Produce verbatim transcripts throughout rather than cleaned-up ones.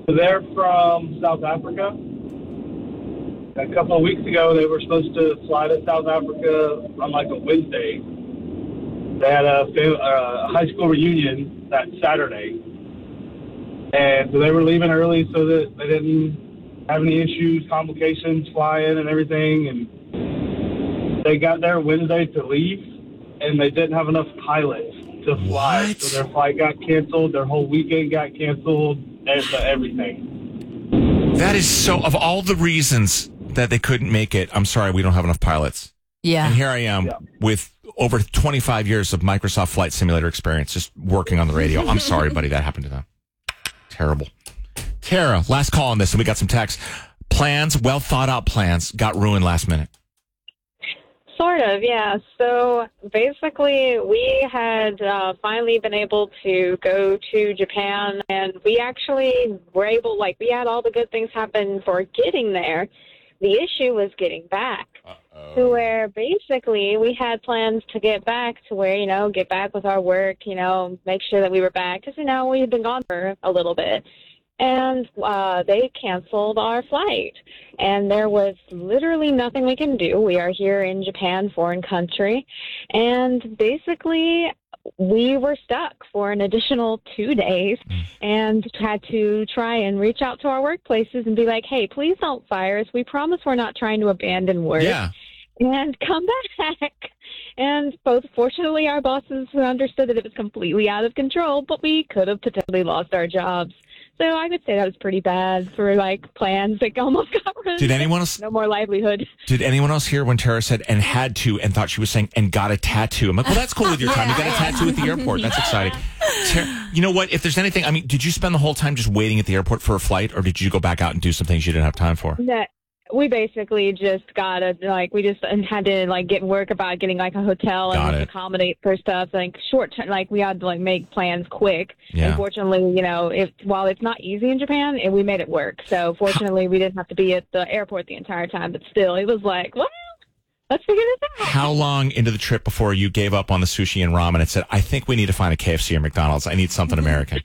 They're from South Africa. A couple of weeks ago, they were supposed to fly to South Africa on like a Wednesday. They had a, fam- uh, a high school reunion that Saturday. And so they were leaving early so that they didn't have any issues, complications, flying and everything. And they got there Wednesday to leave, and they didn't have enough pilots to fly. What? So their flight got canceled. Their whole weekend got canceled. And everything. That is so, of all the reasons that they couldn't make it, I'm sorry, we don't have enough pilots. Yeah. And here I am Yeah. with over twenty-five years of Microsoft Flight Simulator experience, just working on the radio. I'm sorry, buddy, that happened to them. Terrible. Tara, last call on this, and we got some text. Plans, well thought out plans, got ruined last minute. Sort of, yeah. So basically, we had uh, finally been able to go to Japan, and we actually were able, like, we had all the good things happen for getting there. The issue was getting back. Uh-oh. To where basically we had plans to get back to where, you know, get back with our work, you know, make sure that we were back. Because, you know, we had been gone for a little bit. And uh, they canceled our flight. And there was literally nothing we can do. We are here in Japan, foreign country. And basically, we were stuck for an additional two days and had to try and reach out to our workplaces and be like, hey, please don't fire us. We promise we're not trying to abandon work. Yeah. And come back. And both, fortunately, our bosses understood that it was completely out of control, but we could have potentially lost our jobs. So I would say that was pretty bad for, like, plans that almost got ruined. Did anyone else? No more livelihood. Did anyone else hear when Tara said and had to and thought she was saying and got a tattoo? I'm like, well, that's cool with your time. You got a tattoo at the airport. That's exciting. Tara, you know what? If there's anything, I mean, did you spend the whole time just waiting at the airport for a flight, or did you go back out and do some things you didn't have time for? That we basically just got a, like, we just had to, like, get work about getting, like, a hotel Got and it. accommodate for stuff, like, short term, like, we had to, like, make plans quick. Yeah. Unfortunately, you know, if, while it's not easy in Japan, it, we made it work. So, fortunately, we didn't have to be at the airport the entire time, but still, it was like, well, let's figure this out. How long into the trip before you gave up on the sushi and ramen and said, I think we need to find a K F C or McDonald's. I need something American.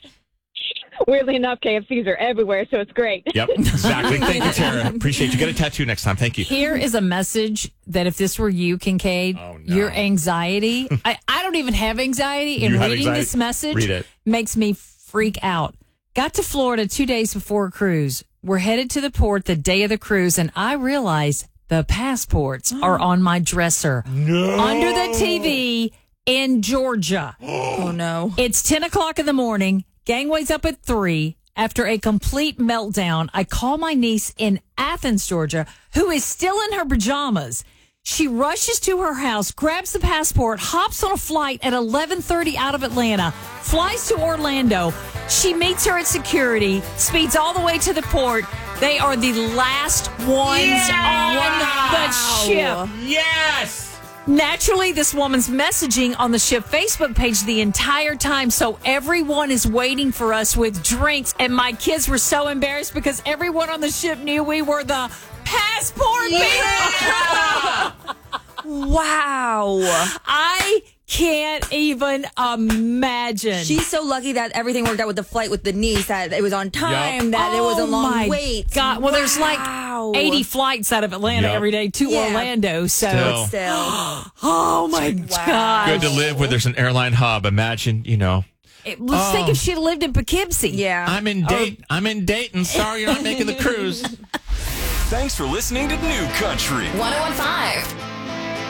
Weirdly enough, K F Cs are everywhere, so it's great. Yep, exactly. Thank you, Tara. Appreciate you. Get a tattoo next time. Thank you. Here is a message that if this were you, Kincaid, Oh, no. your anxiety, I, I don't even have anxiety, and You have reading anxiety? this message Read it. makes me freak out. Got to Florida two days before a cruise. We're headed to the port the day of the cruise, and I realized the passports are on my dresser. No. Under the T V in Georgia. Oh, no. It's ten o'clock in the morning. Gangway's up at three. After a complete meltdown, I call my niece in Athens, Georgia, who is still in her pajamas. She rushes to her house, grabs the passport, hops on a flight at eleven thirty out of Atlanta, flies to Orlando. She meets her at security, speeds all the way to the port. They are the last ones on the ship. Yes. Naturally, this woman's messaging on the ship Facebook page the entire time, so everyone is waiting for us with drinks, and my kids were so embarrassed because everyone on the ship knew we were the passport people. Wow. I can't even imagine. She's so lucky that everything worked out with the flight with the niece, that it was on time, Yep. that there was a Oh long my wait. God. Well, there's like Wow. eighty flights out of Atlanta Yep. every day to Yeah. Orlando, so Still. Still. oh my God. Good to live where there's an airline hub. Imagine, you know, It- Let's Oh. think if she'd lived in Poughkeepsie. Yeah. I'm in date. I'm in Dayton. Sorry, you're not making the cruise. Thanks for listening to New Country. one oh one point five